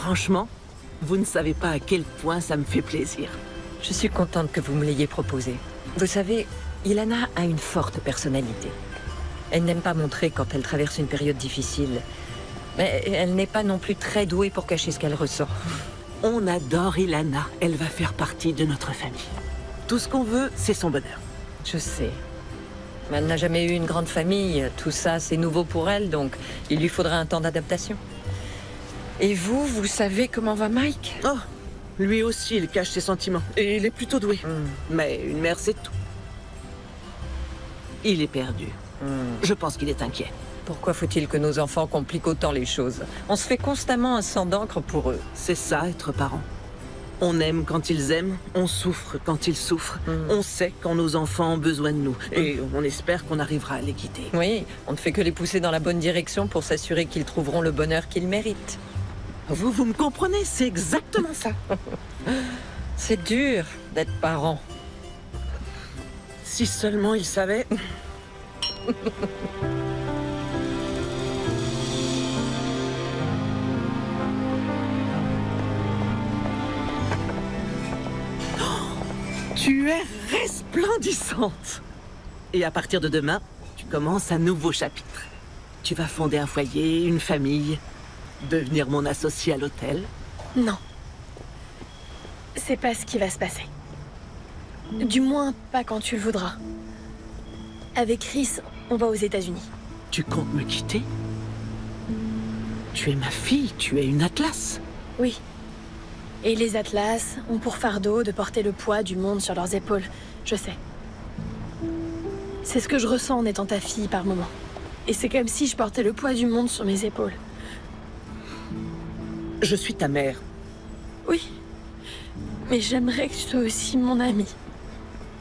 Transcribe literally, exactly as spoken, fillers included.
Franchement, vous ne savez pas à quel point ça me fait plaisir. Je suis contente que vous me l'ayez proposé. Vous savez, Ilana a une forte personnalité. Elle n'aime pas montrer quand elle traverse une période difficile. Mais elle n'est pas non plus très douée pour cacher ce qu'elle ressent. On adore Ilana. Elle va faire partie de notre famille. Tout ce qu'on veut, c'est son bonheur. Je sais. Mais elle n'a jamais eu une grande famille. Tout ça, c'est nouveau pour elle, donc il lui faudra un temps d'adaptation. Et vous, vous savez comment va Mike? Oh, lui aussi, il cache ses sentiments. Et il est plutôt doué. Mm. Mais une mère, c'est tout. Il est perdu. Mm. Je pense qu'il est inquiet. Pourquoi faut-il que nos enfants compliquent autant les choses? On se fait constamment un sang d'encre pour eux. C'est ça, être parent. On aime quand ils aiment, on souffre quand ils souffrent. Mm. On sait quand nos enfants ont besoin de nous. Et on espère qu'on arrivera à les guider. Oui, on ne fait que les pousser dans la bonne direction pour s'assurer qu'ils trouveront le bonheur qu'ils méritent. Vous, vous me comprenez? C'est exactement ça. C'est dur d'être parent. Si seulement ils savaient... Tu es resplendissante. Et à partir de demain, tu commences un nouveau chapitre. Tu vas fonder un foyer, une famille, devenir mon associé à l'hôtel. Non. C'est pas ce qui va se passer. Du moins, pas quand tu le voudras. Avec Chris, on va aux États-Unis. Tu comptes me quitter? Tu es ma fille, tu es une Atlas. Oui. Et les Atlas ont pour fardeau de porter le poids du monde sur leurs épaules. Je sais. C'est ce que je ressens en étant ta fille par moment. Et c'est comme si je portais le poids du monde sur mes épaules. Je suis ta mère. Oui. Mais j'aimerais que tu sois aussi mon amie.